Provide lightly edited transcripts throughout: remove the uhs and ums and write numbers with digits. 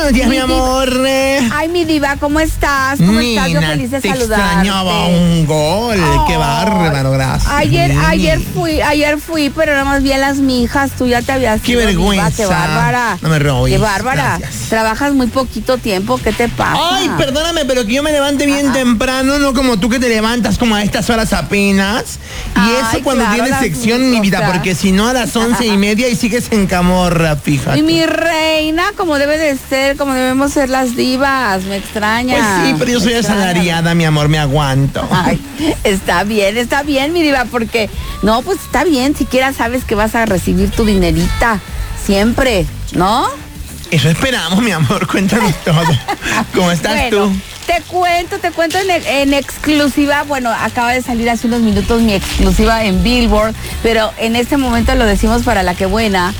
Buenos días, mi amor. Ay, mi diva, ¿cómo estás? ¿Cómo estás? Yo feliz de te saludarte. extrañaba un gol. Qué bárbaro, gracias. Ayer fui, pero nada más vi a las mijas. Tú ya te habías Qué ido, vergüenza. Diva, qué bárbara. No me robes. Qué bárbara. Gracias. Trabajas muy poquito tiempo. ¿Qué te pasa? Ay, perdóname, pero que yo me levante bien temprano, no como tú que te levantas como a estas horas apenas. Y Ay, eso cuando claro, tienes las sección, mi vida, cosas. porque si no a las 11:30 y sigues en camorra, fíjate. Y mi reina, como debe de ser, como debemos ser las divas. Me extraña. Pues sí, pero yo soy Me extraña. asalariada, mi amor, me aguanto. Ay, está bien, mi diva, porque no, pues está bien, siquiera sabes que vas a recibir tu dinerita siempre, ¿no? Eso esperamos, mi amor, cuéntanos todo. ¿Cómo estás Bueno, tú? Te cuento en exclusiva. Bueno, acaba de salir hace unos minutos mi exclusiva en Billboard, pero en este momento lo decimos para la que buena,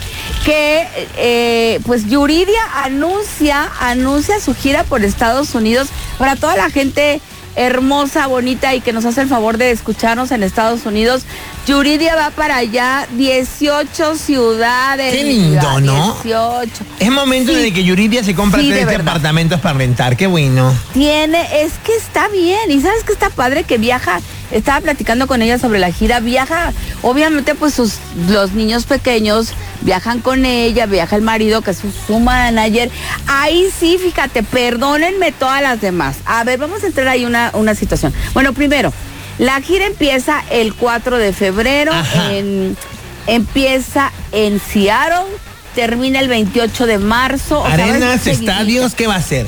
que pues Yuridia anuncia su gira por Estados Unidos para toda la gente hermosa, bonita y que nos hace el favor de escucharnos en Estados Unidos. Yuridia va para allá, 18 ciudades. Qué lindo, ¿no? 18. Es momento Sí. de que Yuridia se compra Sí, de 3 verdad. departamentos para rentar, qué bueno. Es que está bien, y sabes que está padre que viaja. Estaba platicando con ella sobre la gira, viaja, obviamente pues los niños pequeños viajan con ella, viaja el marido que es su manager. Ahí sí, fíjate, perdónenme todas las demás. A ver, vamos a entrar ahí una situación. Bueno, primero, la gira empieza el 4 de febrero, empieza en Seattle, termina el 28 de marzo. O sea, Arenas, estadios, ¿qué va a ser?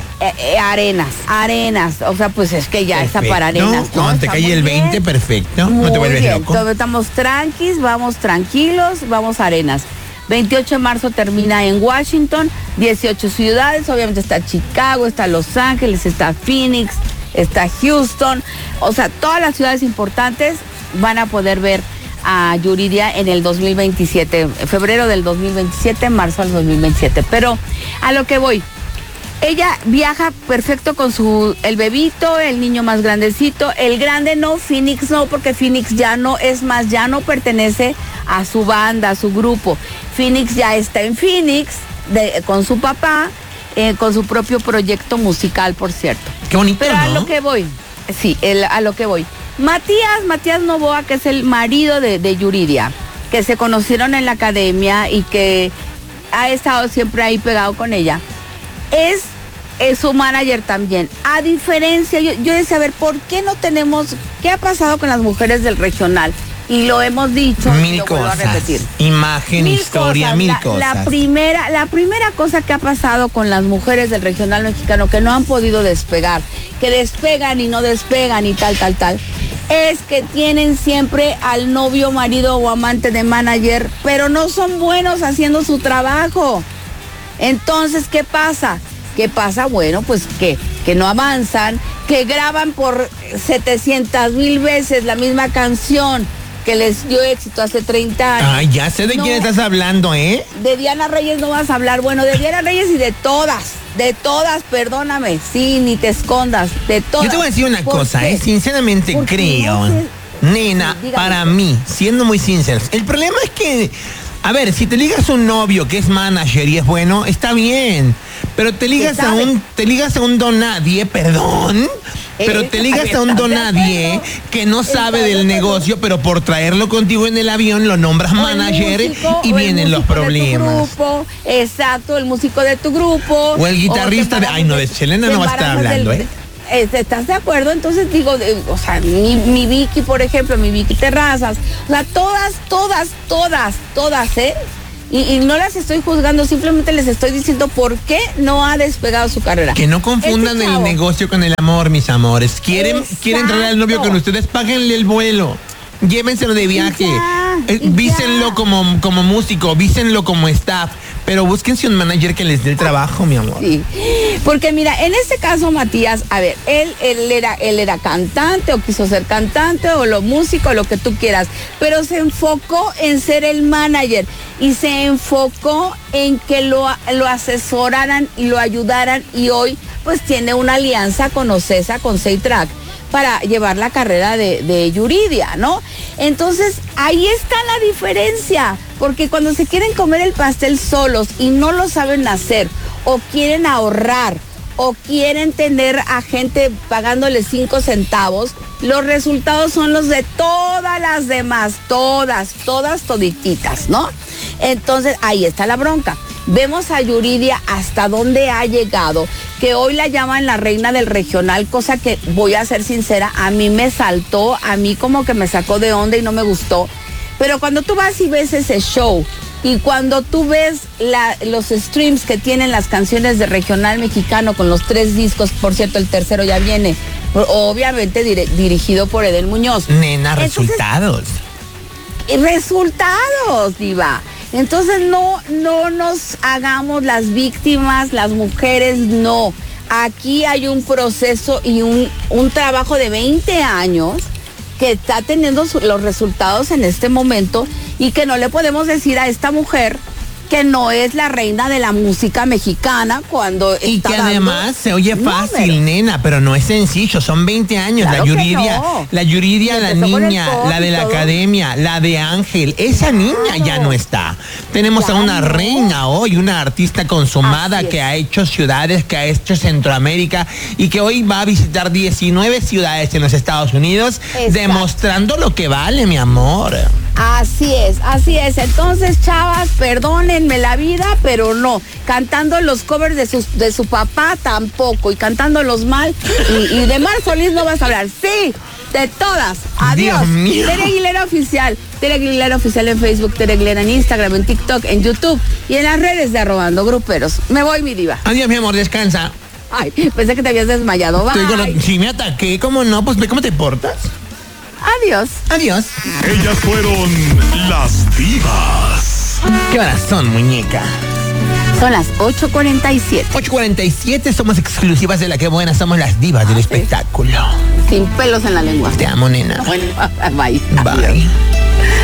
Arenas. O sea, pues es que ya está Perfecto. para Arenas, ¿no? Cuando te cae el 20, perfecto. No te Muy vuelves bien. loco. Entonces, estamos vamos tranquilos, vamos a Arenas. 28 de marzo termina en Washington, 18 ciudades, obviamente está Chicago, está Los Ángeles, está Phoenix, está Houston. O sea, todas las ciudades importantes van a poder ver a Yuridia en el 2027, febrero del 2027, marzo del 2027. Pero a lo que voy, ella viaja perfecto con el bebito, el niño más grandecito, el grande no, Phoenix no, porque Phoenix ya no pertenece a su banda, a su grupo. Phoenix ya está en Phoenix con su papá, con su propio proyecto musical, por cierto. Qué bonito, Pero ¿no? a lo que voy, a lo que voy. Matías Novoa, que es el marido de Yuridia, que se conocieron en la academia y que ha estado siempre ahí pegado con ella, es su manager también. A diferencia, yo decía, a ver, ¿por qué no tenemos, qué ha pasado con las mujeres del regional? Y lo hemos dicho, y Mil lo vuelvo a cosas. repetir. Imagen, historia, cosas. mil La cosas. primera cosa que ha pasado con las mujeres del regional mexicano que no han podido despegar, que despegan y no despegan y tal, es que tienen siempre al novio, marido o amante de manager, pero no son buenos haciendo su trabajo. Entonces, ¿qué pasa? Bueno, pues que no avanzan, que graban por 700,000 veces la misma canción que les dio éxito hace 30 años. Ay, ya sé de quién estás hablando, ¿eh? De Diana Reyes no vas a hablar. Bueno, de Diana Reyes y de todas, perdóname. Sí, ni te escondas, de todas. Yo te voy a decir una ¿Por cosa, qué? sinceramente Porque creo, no sé. nena, Sí, dígame. para mí, siendo muy sinceros, el problema es que, a ver, si te ligas a un novio que es manager y es bueno, está bien, pero te ligas a un don nadie, perdón, pero te ligas a un don nadie que no sabe del negocio, pero por traerlo contigo en el avión lo nombras manager y vienen los problemas. Exacto, el músico de tu grupo. O el guitarrista de... Ay, no, de Selena no va a estar hablando, ¿eh? ¿Estás de acuerdo? Entonces digo, o sea, mi Vicky, por ejemplo, mi Vicky Terrazas, o sea, todas, ¿eh? Y no las estoy juzgando, simplemente les estoy diciendo por qué no ha despegado su carrera. Que no confundan el negocio con el amor, mis amores. Quieren traer al novio con ustedes, páguenle el vuelo. Llévenselo de viaje. Vísenlo como músico, vísenlo como staff. Pero búsquense un manager que les dé el trabajo, mi amor. Sí, porque mira, en este caso Matías, a ver, él era cantante o quiso ser cantante o lo músico, lo que tú quieras, pero se enfocó en ser el manager y se enfocó en que lo asesoraran y lo ayudaran y hoy pues tiene una alianza con Ocesa, con Seitrack, para llevar la carrera de Yuridia, ¿no? Entonces, ahí está la diferencia, porque cuando se quieren comer el pastel solos y no lo saben hacer, o quieren ahorrar, o quieren tener a gente pagándole 5 centavos, los resultados son los de todas las demás, todas todititas, ¿no? Entonces, ahí está la bronca. Vemos a Yuridia hasta dónde ha llegado, que hoy la llaman la reina del regional, cosa que, voy a ser sincera, a mí me saltó, a mí como que me sacó de onda y no me gustó. Pero cuando tú vas y ves ese show, y cuando tú ves los streams que tienen las canciones de regional mexicano con los 3 discos, por cierto, el tercero ya viene, obviamente dirigido por Edel Muñoz. Nena, resultados. Resultados, diva. Entonces no nos hagamos las víctimas, las mujeres, no. Aquí hay un proceso y un trabajo de 20 años que está teniendo los resultados en este momento y que no le podemos decir a esta mujer que no es la reina de la música mexicana cuando y está que además se oye fácil, nena, pero no es sencillo, son 20 años. Claro, la Yuridia, la niña, la de la academia, la de Ángel, esa niña ya no está. Tenemos a una reina hoy, una artista consumada que ha hecho ciudades, que ha hecho Centroamérica y que hoy va a visitar 19 ciudades en los Estados Unidos, demostrando lo que vale, mi amor. Así es. Entonces, chavas, perdónenme la vida, pero no. Cantando los covers de su papá tampoco. Y cantándolos mal. Y de Mar Solís no vas a hablar. Sí, de todas. Adiós. Dios mío. Tere Aguilera Oficial. Tere Aguilera Oficial en Facebook, Tere Aguilera en Instagram, en TikTok, en YouTube y en las redes de Arrobando Gruperos. Me voy, mi diva. Adiós, mi amor, descansa. Ay, pensé que te habías desmayado. Bye. Si me ataqué, ¿cómo no? Pues ve cómo te portas. Adiós. Adiós. Ellas fueron las divas. ¿Qué horas son, muñeca? Son las 8:47. 8:47, somos exclusivas de La Que Buena, somos las divas del espectáculo. Sin pelos en la lengua. Te amo, nena. Bueno, bye. Bye.